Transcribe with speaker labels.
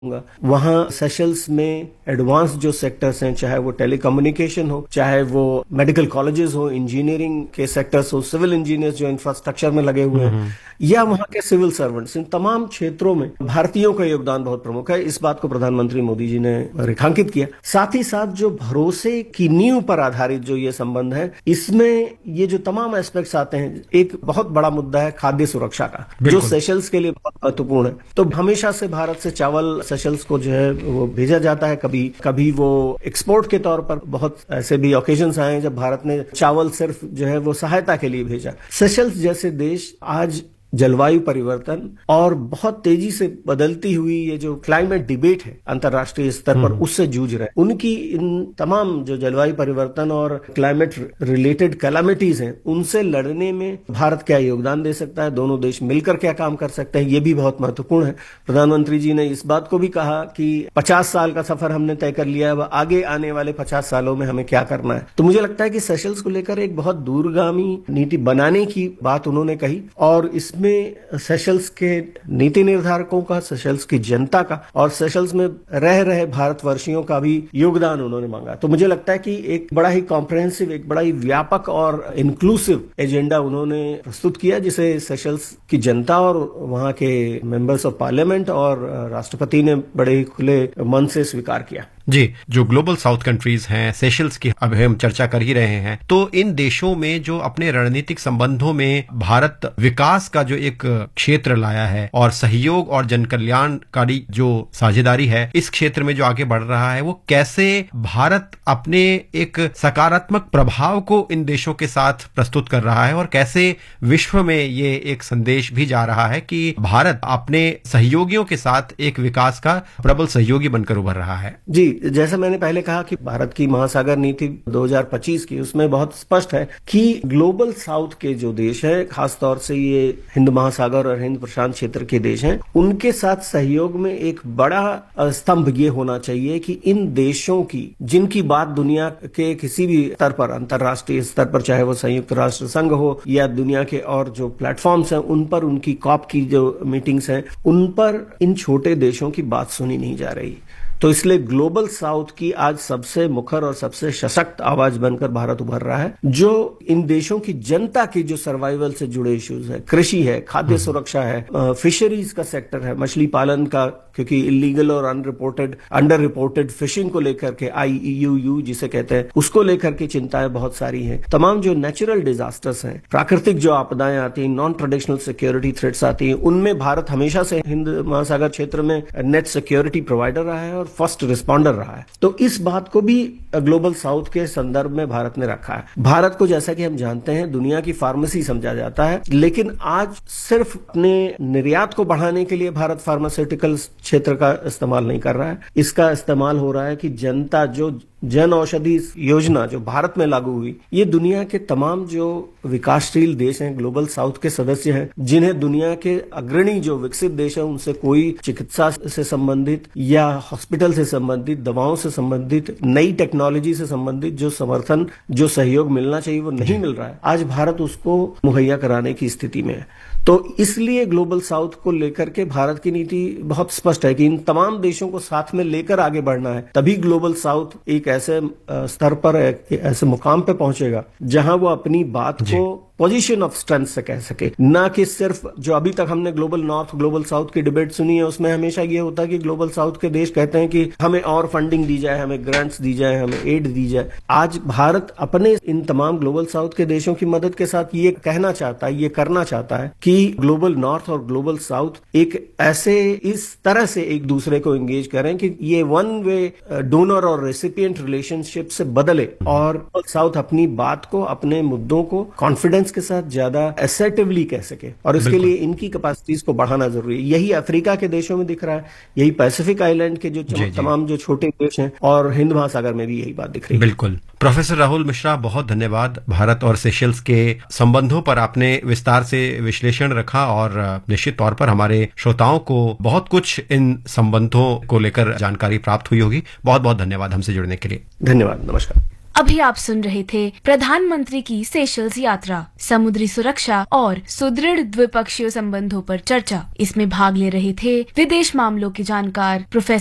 Speaker 1: वहाँ सेशल्स में एडवांस जो सेक्टर्स हैं, चाहे वो टेलीकम्युनिकेशन हो, चाहे वो मेडिकल कॉलेजेस हो, इंजीनियरिंग के सेक्टर्स हो, सिविल इंजीनियर्स जो इंफ्रास्ट्रक्चर में लगे हुए हैं, या वहाँ के सिविल सर्वेंट्स, इन तमाम क्षेत्रों में भारतीयों का योगदान बहुत प्रमुख है। इस बात को प्रधानमंत्री मोदी जी ने रेखांकित किया। साथ ही साथ जो भरोसे की नींव पर आधारित जो ये संबंध है, इसमें ये जो तमाम एस्पेक्ट्स आते हैं, एक बहुत बड़ा मुद्दा है खाद्य सुरक्षा का, जो सेशल्स के लिए बहुत महत्वपूर्ण है। तो हमेशा से भारत से चावल सेशल्स को जो है वो भेजा जाता है। कभी कभी वो एक्सपोर्ट के तौर पर, बहुत ऐसे भी ओकेजन्स आए हैं जब भारत ने चावल सिर्फ जो है वो सहायता के लिए भेजा। सेशल्स जैसे देश आज जलवायु परिवर्तन और बहुत तेजी से बदलती हुई ये जो क्लाइमेट डिबेट है अंतर्राष्ट्रीय स्तर पर, उससे जूझ रहे हैं। उनकी इन तमाम जो जलवायु परिवर्तन और क्लाइमेट रिलेटेड कैलामिटीज हैं, उनसे लड़ने में भारत क्या योगदान दे सकता है, दोनों देश मिलकर क्या काम कर सकते हैं, ये भी बहुत महत्वपूर्ण है। प्रधानमंत्री जी ने इस बात को भी कहा कि 50 साल का सफर हमने तय कर लिया है, वह आगे आने वाले 50 सालों में हमें क्या करना है। तो मुझे लगता है कि सेशल्स को लेकर एक बहुत दूरगामी नीति बनाने की बात उन्होंने कही, और इसमें सेशल्स के नीति निर्धारकों का, सेशल्स की जनता का और सेशल्स में रह रहे भारतवर्षियों का भी योगदान उन्होंने मांगा। तो मुझे लगता है कि एक बड़ा ही कॉम्प्रहेंसिव, एक बड़ा ही व्यापक और इंक्लूसिव एजेंडा उन्होंने प्रस्तुत किया, जिसे सेशल्स की जनता और वहां के मेंबर्स ऑफ पार्लियामेंट और राष्ट्रपति ने बड़े ही खुले मन से स्वीकार किया।
Speaker 2: जी, जो ग्लोबल साउथ कंट्रीज हैं, सेशल्स की अब हम चर्चा कर ही रहे हैं, तो इन देशों में जो अपने रणनीतिक संबंधों में भारत विकास का जो एक क्षेत्र लाया है और सहयोग और जनकल्याणकारी जो साझेदारी है इस क्षेत्र में जो आगे बढ़ रहा है, वो कैसे भारत अपने एक सकारात्मक प्रभाव को इन देशों के साथ प्रस्तुत कर रहा है और कैसे विश्व में ये एक संदेश भी जा रहा है कि भारत अपने सहयोगियों के साथ एक विकास का प्रबल सहयोगी बनकर उभर रहा है।
Speaker 1: जी, जैसा मैंने पहले कहा कि भारत की महासागर नीति 2025 की, उसमें बहुत स्पष्ट है कि ग्लोबल साउथ के जो देश हैं, खासतौर से ये हिंद महासागर और हिंद प्रशांत क्षेत्र के देश हैं, उनके साथ सहयोग में एक बड़ा स्तंभ ये होना चाहिए कि इन देशों की, जिनकी बात दुनिया के किसी भी स्तर पर, अंतर्राष्ट्रीय स्तर पर, चाहे वो संयुक्त राष्ट्र संघ हो या दुनिया के और जो प्लेटफॉर्म्स हैं उन पर, उनकी कॉप की जो मीटिंग्स हैं उन पर इन छोटे देशों की बात सुनी नहीं जा रही। तो इसलिए ग्लोबल साउथ की आज सबसे मुखर और सबसे सशक्त आवाज बनकर भारत उभर रहा है, जो इन देशों की जनता की जो सर्वाइवल से जुड़े इश्यूज है, कृषि है, खाद्य सुरक्षा है, फिशरीज का सेक्टर है, मछली पालन का, क्योंकि इलीगल और अंडर रिपोर्टेड फिशिंग को लेकर के IUU जिसे कहते हैं, उसको लेकर के चिंताएं बहुत सारी हैं। तमाम जो नेचुरल डिजास्टर्स हैं, प्राकृतिक जो आपदाएं आती हैं, नॉन ट्रेडिशनल सिक्योरिटी थ्रेट्स आती हैं, उनमें भारत हमेशा से हिंद महासागर क्षेत्र में नेट सिक्योरिटी प्रोवाइडर रहा है और फर्स्ट रिस्पॉन्डर रहा है। तो इस बात को भी ग्लोबल साउथ के संदर्भ में भारत ने रखा है। भारत को, जैसा कि हम जानते हैं, दुनिया की फार्मेसी समझा जाता है, लेकिन आज सिर्फ अपने निर्यात को बढ़ाने के लिए भारत फार्मास्यूटिकल क्षेत्र का इस्तेमाल नहीं कर रहा है। इसका इस्तेमाल हो रहा है कि जनता, जो जन औषधि योजना जो भारत में लागू हुई, ये दुनिया के तमाम जो विकासशील देश हैं, ग्लोबल साउथ के सदस्य हैं, जिन्हें दुनिया के अग्रणी जो विकसित देश हैं उनसे कोई चिकित्सा से संबंधित या हॉस्पिटल से संबंधित, दवाओं से संबंधित, नई टेक्नोलॉजी से संबंधित जो समर्थन, जो सहयोग मिलना चाहिए वो नहीं मिल रहा है। आज भारत उसको मुहैया कराने की स्थिति में है। तो इसलिए ग्लोबल साउथ को लेकर के भारत की नीति बहुत स्पष्ट है कि इन तमाम देशों को साथ में लेकर आगे बढ़ना है। तभी ग्लोबल साउथ एक ऐसे स्तर पर, ऐसे मुकाम पे पहुंचेगा जहां वो अपनी बात को पोजीशन ऑफ स्ट्रेंथ से कह सके, ना कि सिर्फ जो अभी तक हमने ग्लोबल नॉर्थ, ग्लोबल साउथ की डिबेट सुनी है, उसमें हमेशा ये होता है कि ग्लोबल साउथ के देश कहते हैं कि हमें और फंडिंग दी जाए, हमें ग्रांट्स दी जाए, हमें एड दी जाए। आज भारत अपने इन तमाम ग्लोबल साउथ के देशों की मदद के साथ ये कहना चाहता है, ये करना चाहता है कि ग्लोबल नॉर्थ और ग्लोबल साउथ एक ऐसे, इस तरह से एक दूसरे को एंगेज करें कि ये वन वे डोनर और रेसिपिएंट रिलेशनशिप से बदले और साउथ अपनी बात को, अपने मुद्दों को कॉन्फिडेंस के साथ ज्यादा असर्टिवली कह सके, और इसके लिए इनकी कैपेसिटीज को बढ़ाना जरूरी है। यही अफ्रीका के देशों में दिख रहा है, यही पैसिफिक आइलैंड के जो तमाम जो छोटे देश हैं, और हिंद महासागर में भी यही बात दिख रही है।
Speaker 2: बिल्कुल। प्रोफेसर राहुल मिश्रा, बहुत धन्यवाद। भारत और सेशल्स के संबंधों पर आपने विस्तार से विश्लेषण रखा और निश्चित तौर पर हमारे श्रोताओं को बहुत कुछ इन संबंधों को लेकर जानकारी प्राप्त हुई होगी। बहुत बहुत धन्यवाद हमसे जुड़ने के लिए।
Speaker 1: धन्यवाद, नमस्कार।
Speaker 3: अभी आप सुन रहे थे प्रधानमंत्री की सेशल्स यात्रा, समुद्री सुरक्षा और सुदृढ़ द्विपक्षीय संबंधों पर चर्चा। इसमें भाग ले रहे थे विदेश मामलों के जानकार प्रोफेसर